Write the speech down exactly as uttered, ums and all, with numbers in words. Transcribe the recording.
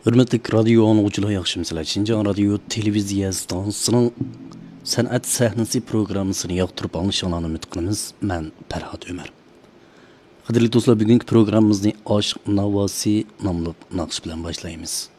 Hürmetli radyo anlıqçılar yaxşımısınızlar. Şinjan Radyo Televiziya stansiyasının san'at sahnasi programmasını yoqtirib anglashinglarni umid qilamiz. Men Farhod Ömer. Qadrli do'stlar, bugungi programmamizni Aşk Navosi nomli naqsh bilan boshlaymiz.